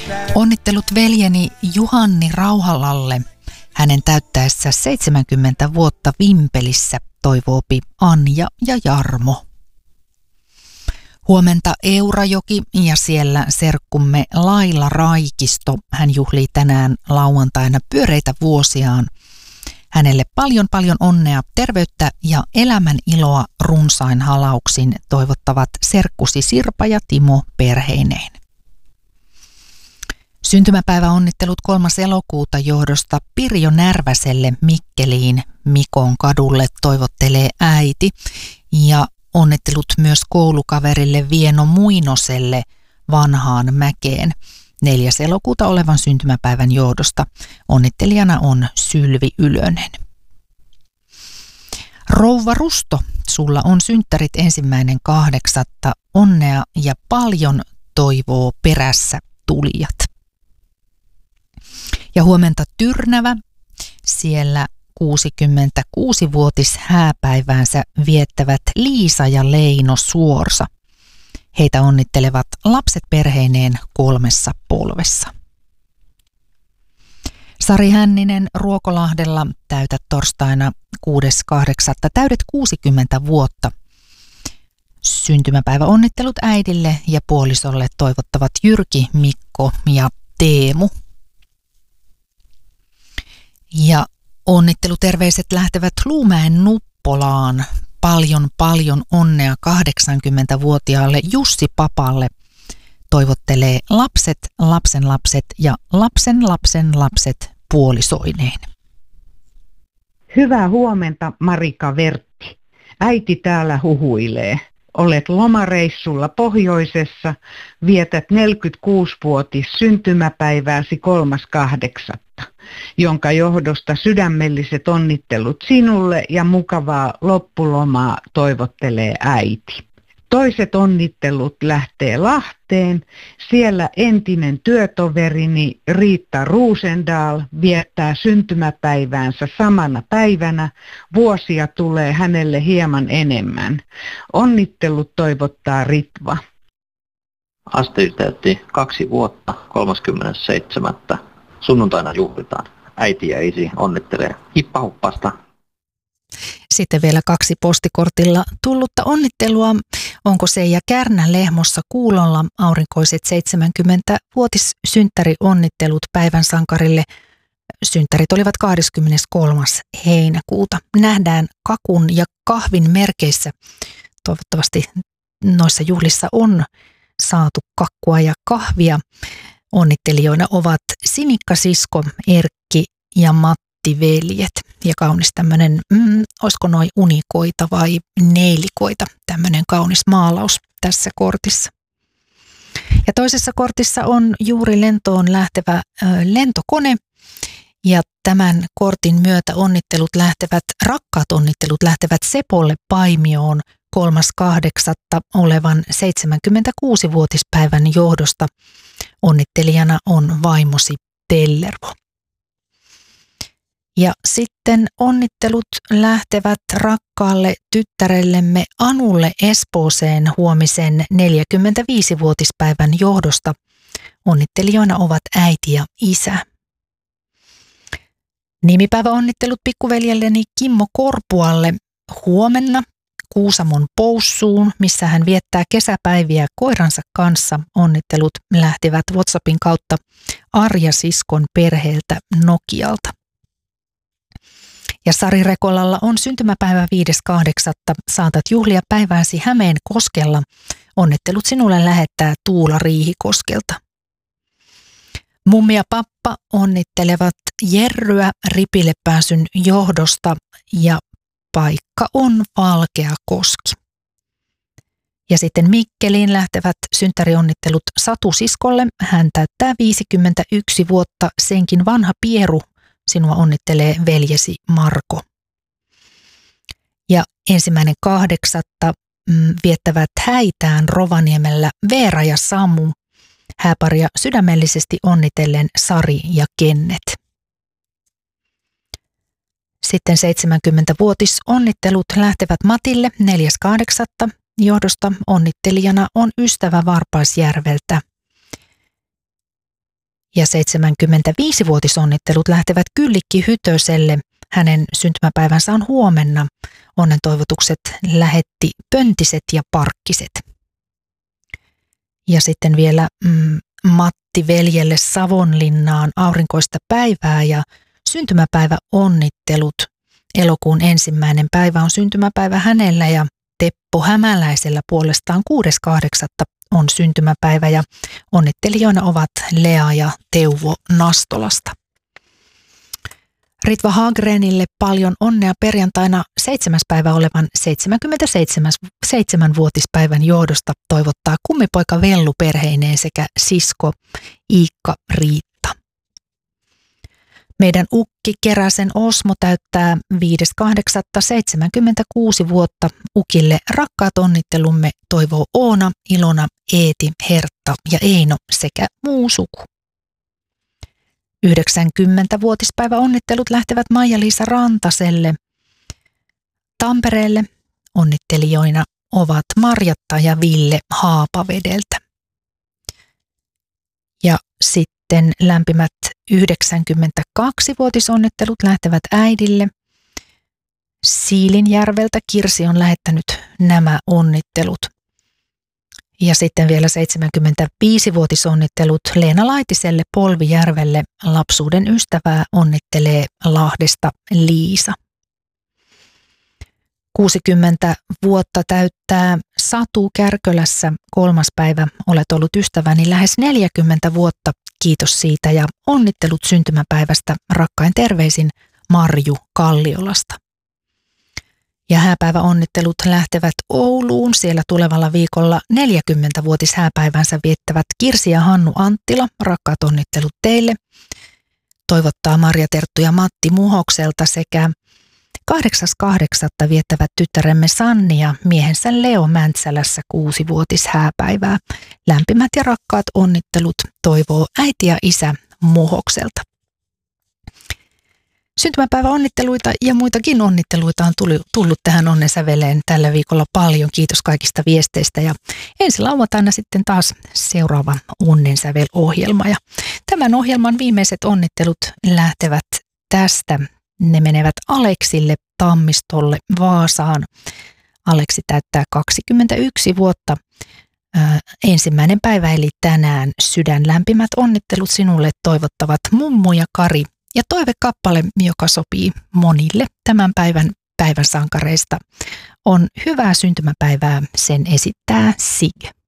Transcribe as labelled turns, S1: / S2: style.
S1: Onnittelut veljeni Juhanni Rauhalalle. Hänen täyttäessä 70 vuotta Vimpelissä toivoopi Anja ja Jarmo. Huomenta Eurajoki ja siellä serkkumme Laila Raikisto. Hän juhlii tänään lauantaina pyöreitä vuosiaan. Hänelle paljon onnea, terveyttä ja elämän iloa runsain halauksin toivottavat serkkusi Sirpa ja Timo perheineen. Syntymäpäiväonnittelut 3. elokuuta johdosta Pirjo Närväselle Mikkeliin Mikon kadulle toivottelee äiti ja onnittelut myös koulukaverille Vieno Muinoselle Vanhaan Mäkeen 4. elokuuta olevan syntymäpäivän johdosta. Onnittelijana on Sylvi Ylönen. Rouva Rusto, sulla on synttärit 1.8. Onnea ja paljon toivoo perässä tulijat. Ja huomenta Tyrnävä, siellä 66-vuotis hääpäiväänsä viettävät Liisa ja Leino Suorsa. Heitä onnittelevat lapset perheineen 3 polvessa. Sari Hänninen Ruokolahdella täytät torstaina 6.8. täydet 60 vuotta. Syntymäpäiväonnittelut äidille ja puolisolle toivottavat Jyrki, Mikko ja Teemu. Ja onnitteluterveiset lähtevät Luumäen Nuppolaan. Paljon onnea 80-vuotiaalle Jussi Papalle. Toivottelee lapset, lapsenlapset ja lapsenlapsenlapset puolisoineen.
S2: Hyvää huomenta, Marika Vertti. Äiti täällä huhuilee. Olet lomareissulla pohjoisessa, vietät 46-vuotis syntymäpäivääsi 3.8., jonka johdosta sydämelliset onnittelut sinulle ja mukavaa loppulomaa toivottelee äiti. Toiset onnittelut lähtee Lahteen. Siellä entinen työtoverini Riitta Ruusendahl viettää syntymäpäiväänsä samana päivänä. Vuosia tulee hänelle hieman enemmän. Onnittelut toivottaa Ritva.
S3: Astrid täytti 2 vuotta 37. Sunnuntaina juhlitaan. Äiti ja isi onnittelee hippahuppasta.
S1: Sitten vielä 2 postikortilla tullutta onnittelua. Onko Seija Kärnä Lehmossa kuulolla aurinkoiset 70-vuotissynttärionnittelut päivän sankarille. Synttärit olivat 23. heinäkuuta. Nähdään kakun ja kahvin merkeissä. Toivottavasti noissa juhlissa on saatu kakkua ja kahvia. Onnittelijoina ovat Sinikka sisko, Erkki ja Matti veljet. Ja kaunis tämmöinen, olisiko noi unikoita vai neilikoita, tämmöinen kaunis maalaus tässä kortissa. Ja toisessa kortissa on juuri lentoon lähtevä lentokone. Ja tämän kortin myötä rakkaat onnittelut lähtevät Sepolle Paimioon 3.8. olevan 76-vuotispäivän johdosta. Onnittelijana on vaimosi Tellervo. Ja sitten onnittelut lähtevät rakkaalle tyttärellemme Anulle Espooseen huomisen 45-vuotispäivän johdosta. Onnittelijoina ovat äiti ja isä. Nimipäiväonnittelut pikkuveljelleni Kimmo Korpualle huomenna Kuusamon Poussuun, missä hän viettää kesäpäiviä koiransa kanssa. Onnittelut lähtivät WhatsAppin kautta Arja siskon perheeltä Nokialta. Ja Sari Rekolalla on syntymäpäivä 5.8. Saatat juhlia päivääsi Hämeenkoskella. Onnittelut sinulle lähettää Tuula Riihikoskelta. Mummi ja pappa onnittelevat Jerryä ripille pääsyn johdosta ja paikka on Valkeakoski. Ja sitten Mikkeliin lähtevät synttärionnittelut Satu siskolle. Hän täyttää 51 vuotta, senkin vanha pieru. Sinua onnittelee veljesi Marko. Ja 1.8. viettävät häitään Rovaniemellä Veera ja Samu. Hääparia sydämellisesti onnitellen Sari ja Kennet. Sitten 70-vuotisonnittelut lähtevät Matille 4.8. Johdosta onnittelijana on ystävä Varpaisjärveltä. Ja 75-vuotisonnittelut lähtevät Kyllikki Hytöselle. Hänen syntymäpäivänsä on huomenna. Onnen toivotukset lähetti Pöntiset ja Parkkiset. Ja sitten vielä Matti veljelle Savonlinnaan aurinkoista päivää ja syntymäpäiväonnittelut. Elokuun 1. päivä on syntymäpäivä hänellä ja Teppo Hämäläisellä puolestaan 6.8. on syntymäpäivä ja onnittelijoina ovat Lea ja Teuvo Nastolasta. Ritva Hagrenille paljon onnea perjantaina 7. päivä olevan 77-vuotispäivän johdosta toivottaa kummipoika Vellu perheineen sekä sisko Iikka Riitta. Meidän ukki Keräsen Osmo täyttää 5.8.76 vuotta. Ukille rakkaat onnittelumme toivoo Oona, Ilona, Eeti, Hertta ja Eino sekä muu suku. 90-vuotispäivä onnittelut lähtevät Maija-Liisa Rantaselle. Tampereelle onnittelijoina ovat Marjatta ja Ville Haapavedeltä. Ja sitten lämpimät 92-vuotisonnittelut lähtevät äidille. Siilinjärveltä Kirsi on lähettänyt nämä onnittelut. Ja sitten vielä 75-vuotisonnittelut Leena Laitiselle Polvijärvelle. Lapsuuden ystävää onnittelee Lahdesta Liisa. 60 vuotta täyttää Satu Kärkölässä 3. päivä. Olet ollut ystäväni lähes 40 vuotta. Kiitos siitä ja onnittelut syntymäpäivästä. Rakkain terveisin Marju Kalliolasta. Ja hääpäiväonnittelut lähtevät Ouluun. Siellä tulevalla viikolla 40-vuotishääpäivänsä viettävät Kirsi ja Hannu Anttila. Rakkaat onnittelut teille. Toivottaa Marja Terttu ja Matti Muhokselta sekä 8.8. viettävät tyttäremme Sanni ja miehensä Leo Mäntsälässä 6-vuotishääpäivää. Lämpimät ja rakkaat onnittelut toivoo äiti ja isä Muhokselta. Syntymäpäiväonnitteluita ja muitakin onnitteluita on tullut tähän onnensäveleen tällä viikolla paljon. Kiitos kaikista viesteistä ja ensi lauantaina sitten taas seuraava onnensävel-ohjelma. Ja tämän ohjelman viimeiset onnittelut lähtevät tästä. Ne menevät Aleksille Tammistolle Vaasaan. Aleksi täyttää 21 vuotta. 1. päivä eli tänään. Sydänlämpimät onnittelut sinulle toivottavat mummu ja Kari. Ja toivekappale, joka sopii monille tämän päivän sankareista, on hyvää syntymäpäivää. Sen esittää Sig.